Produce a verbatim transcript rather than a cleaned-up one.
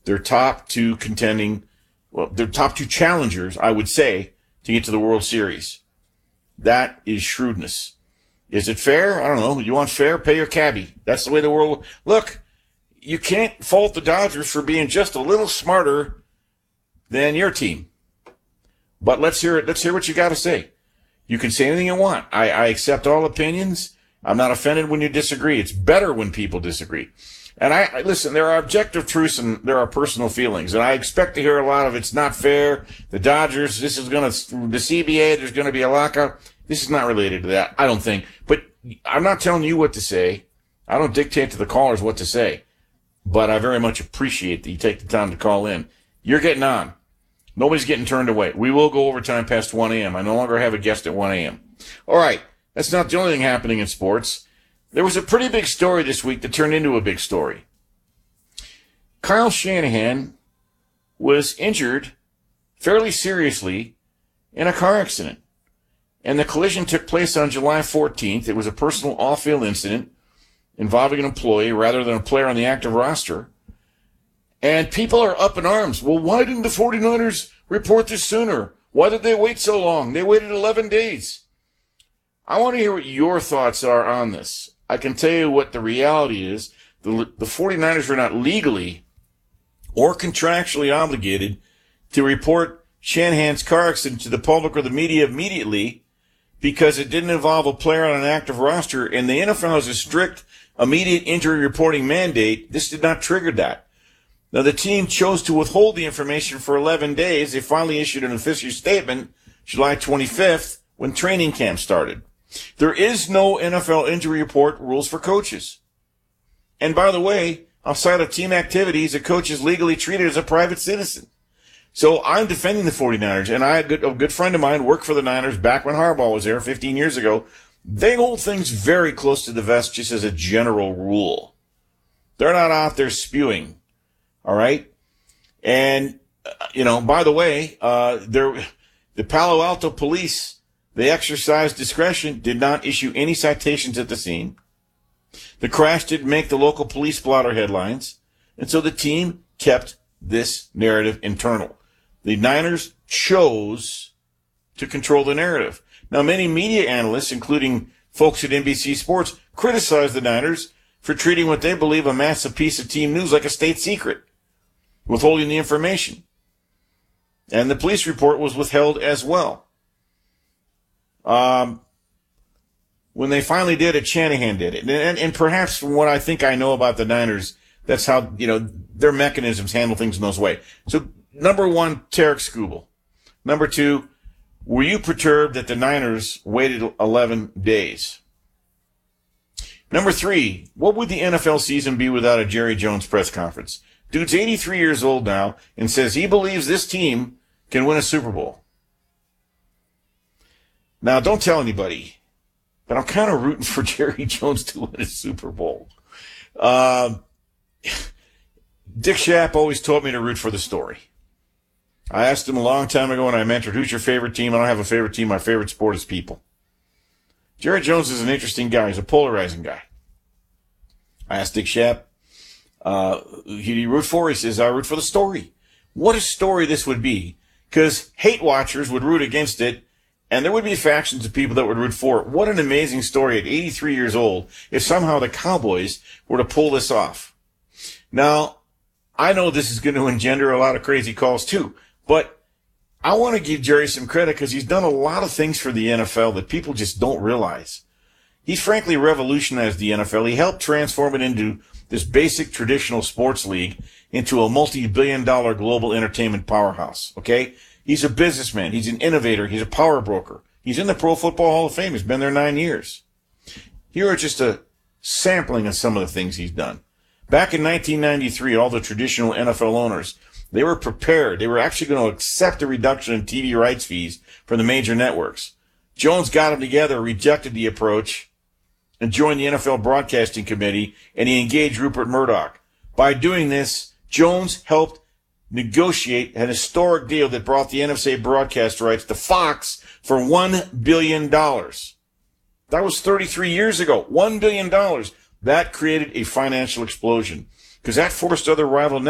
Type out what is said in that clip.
They're top two contending, well, they're top two challengers, I would say, to get to the World Series. That is shrewdness. Is it fair? I don't know. You want fair? Pay your cabbie. That's the way the world. Look, you can't fault the Dodgers for being just a little smarter than your team. But let's hear it. Let's hear what you got to say. You can say anything you want. I, I accept all opinions. I'm not offended when you disagree. It's better when people disagree. And I, I listen, there are objective truths and there are personal feelings. And I expect to hear a lot of it's not fair. The Dodgers, this is going to, the C B A, there's going to be a lockout. This is not related to that, I don't think. But I'm not telling you what to say. I don't dictate to the callers what to say. But I very much appreciate that you take the time to call in. You're getting on. Nobody's getting turned away. We will go overtime past one a.m. I no longer have a guest at one a.m. All right. That's not the only thing happening in sports. There was a pretty big story this week that turned into a big story. Kyle Shanahan was injured fairly seriously in a car accident. And the collision took place on July fourteenth. It was a personal off-field incident involving an employee rather than a player on the active roster. And people are up in arms. Well, why didn't the 49ers report this sooner? Why did they wait so long? They waited eleven days. I want to hear what your thoughts are on this. I can tell you what the reality is. The, the 49ers are not legally or contractually obligated to report Shanahan's car accident to the public or the media immediately because it didn't involve a player on an active roster, and the N F L has a strict immediate injury reporting mandate. This did not trigger that. Now, the team chose to withhold the information for eleven days. They finally issued an official statement July twenty-fifth when training camp started. There is no N F L injury report rules for coaches. And by the way, outside of team activities, a coach is legally treated as a private citizen. So I'm defending the 49ers, and I, a good, a good friend of mine worked for the Niners back when Harbaugh was there fifteen years ago. They hold things very close to the vest just as a general rule. They're not out there spewing. All right? And, uh, you know, by the way, uh, there, the Palo Alto police, they exercised discretion, did not issue any citations at the scene. The crash didn't make the local police blotter headlines. And so the team kept this narrative internal. The Niners chose to control the narrative. Now, many media analysts, including folks at N B C Sports, criticize the Niners for treating what they believe a massive piece of team news like a state secret, withholding the information. And the police report was withheld as well. Um, when they finally did it, Shanahan did it. And, and perhaps from what I think I know about the Niners, that's how, you know, their mechanisms handle things in those ways. So, number one, Tarek Skubal. Number two, were you perturbed that the Niners waited eleven days? Number three, what would the N F L season be without a Jerry Jones press conference? Dude's eighty-three years old now and says he believes this team can win a Super Bowl. Now, don't tell anybody, but I'm kind of rooting for Jerry Jones to win a Super Bowl. Uh, Dick Schaap always told me to root for the story. I asked him a long time ago when I mentored, who's your favorite team? I don't have a favorite team. My favorite sport is people. Jerry Jones is an interesting guy. He's a polarizing guy. I asked Dick Schaap, uh, who do you root for? He says, I root for the story. What a story this would be, because hate watchers would root against it, and there would be factions of people that would root for it. What an amazing story at eighty-three years old if somehow the Cowboys were to pull this off. Now, I know this is going to engender a lot of crazy calls too, but I want to give Jerry some credit because he's done a lot of things for the N F L that people just don't realize. He's frankly revolutionized the N F L. He helped transform it into this basic traditional sports league into a multi-billion dollar global entertainment powerhouse, okay? He's a businessman. He's an innovator. He's a power broker. He's in the Pro Football Hall of Fame. He's been there nine years. Here are just a sampling of some of the things he's done. Back in nineteen ninety-three, all the traditional N F L owners, they were prepared. They were actually going to accept a reduction in T V rights fees from the major networks. Jones got them together, rejected the approach, and joined the N F L Broadcasting Committee, and he engaged Rupert Murdoch. By doing this, Jones helped negotiate an historic deal that brought the N F L broadcast rights to Fox for one billion dollars. That was thirty-three years ago. one billion dollars. That created a financial explosion because that forced other rival networks